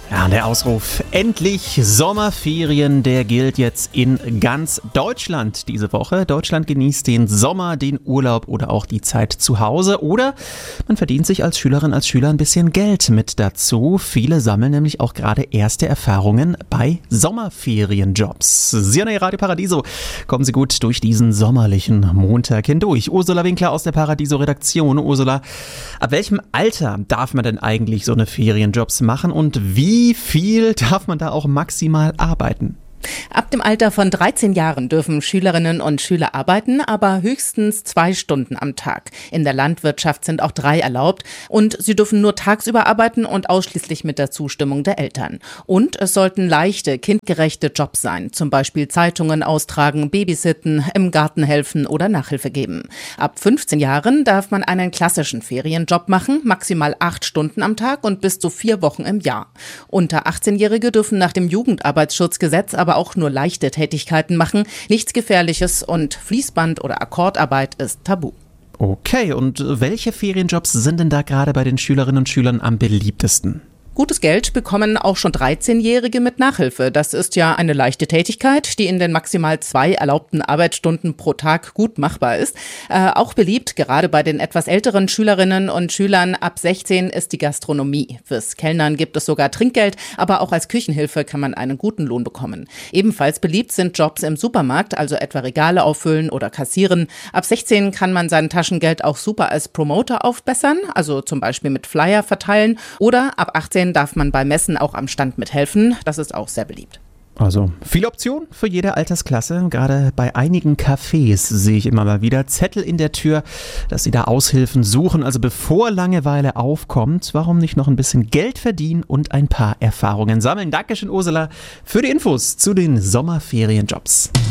Ja, der Ausruf endlich Sommerferien, der gilt jetzt in ganz Deutschland diese Woche. Deutschland genießt den Sommer, den Urlaub oder auch die Zeit zu Hause. Oder man verdient sich als Schülerin, als Schüler ein bisschen Geld mit dazu. Viele sammeln nämlich auch gerade erste Erfahrungen bei Sommerferienjobs. Sie an der Radio Paradiso. Kommen Sie gut durch diesen sommerlichen Montag hindurch. Ursula Winkler aus der Paradiso-Redaktion. Ursula, ab welchem Alter darf man denn eigentlich so eine Ferienjobs machen und wie viel darf man da auch maximal arbeiten? Ab dem Alter von 13 Jahren dürfen Schülerinnen und Schüler arbeiten, aber höchstens 2 Stunden am Tag. In der Landwirtschaft sind auch 3 erlaubt und sie dürfen nur tagsüber arbeiten und ausschließlich mit der Zustimmung der Eltern. Und es sollten leichte, kindgerechte Jobs sein, zum Beispiel Zeitungen austragen, babysitten, im Garten helfen oder Nachhilfe geben. Ab 15 Jahren darf man einen klassischen Ferienjob machen, maximal 8 Stunden am Tag und bis zu 4 Wochen im Jahr. Unter 18-Jährige dürfen nach dem Jugendarbeitsschutzgesetz aber auch nur leichte Tätigkeiten machen, nichts Gefährliches und Fließband- oder Akkordarbeit ist tabu. Okay, und welche Ferienjobs sind denn da gerade bei den Schülerinnen und Schülern am beliebtesten? Gutes Geld bekommen auch schon 13-Jährige mit Nachhilfe. Das ist ja eine leichte Tätigkeit, die in den maximal 2 erlaubten Arbeitsstunden pro Tag gut machbar ist. Auch beliebt, gerade bei den etwas älteren Schülerinnen und Schülern ab 16 ist die Gastronomie. Fürs Kellnern gibt es sogar Trinkgeld, aber auch als Küchenhilfe kann man einen guten Lohn bekommen. Ebenfalls beliebt sind Jobs im Supermarkt, also etwa Regale auffüllen oder kassieren. Ab 16 kann man sein Taschengeld auch super als Promoter aufbessern, also zum Beispiel mit Flyer verteilen, oder ab 18 darf man bei Messen auch am Stand mithelfen. Das ist auch sehr beliebt. Also viele Optionen für jede Altersklasse. Gerade bei einigen Cafés sehe ich immer mal wieder Zettel in der Tür, dass sie da Aushilfen suchen. Also bevor Langeweile aufkommt, warum nicht noch ein bisschen Geld verdienen und ein paar Erfahrungen sammeln. Dankeschön, Ursula, für die Infos zu den Sommerferienjobs.